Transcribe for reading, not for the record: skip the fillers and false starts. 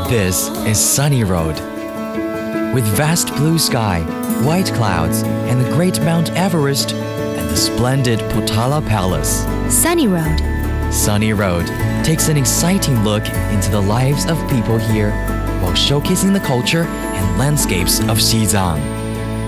This is Sunny Road. With vast blue sky, white clouds, and the great Mount Everest, and the splendid Potala Palace. Sunny Road. Sunny Road takes an exciting look into the lives of people here while showcasing the culture and landscapes of Xizang.